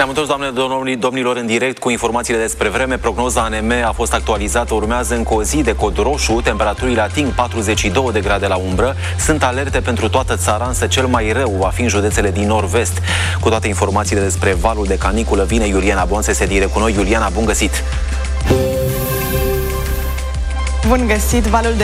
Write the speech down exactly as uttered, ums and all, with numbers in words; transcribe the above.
Ne-am întors, doamne, domnilor, în direct cu informațiile despre vreme. Prognoza A N M a fost actualizată. Urmează încă o zi de cod roșu. Temperaturile ating patruzeci și două de grade la umbră. Sunt alerte pentru toată țara, însă cel mai rău va fi în județele din nord-vest. Cu toate informațiile despre valul de caniculă vine Iuliana Bonțe, se dire cu noi. Iuliana, bun găsit! Bun găsit! Valul de